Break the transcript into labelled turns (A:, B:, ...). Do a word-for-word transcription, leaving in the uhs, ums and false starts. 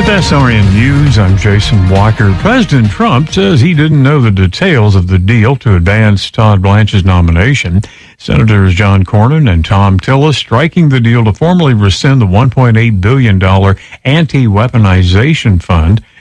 A: With S R N News, I'm Jason Walker. President Trump says he didn't know the details of the deal to advance Todd Blanche's nomination. Senators John Cornyn and Tom Tillis striking the deal to formally rescind the one point eight billion dollars anti-weaponization fund